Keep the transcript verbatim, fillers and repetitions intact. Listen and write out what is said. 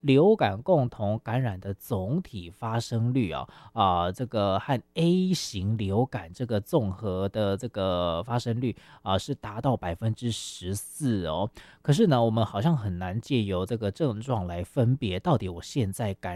流感共同感染的总体发生率啊，啊、这个和 A 型流感这个综合的这个发生率啊、是达到百分之十四哦。可是呢，我们好像很难借由这个症状来分别到底我现在感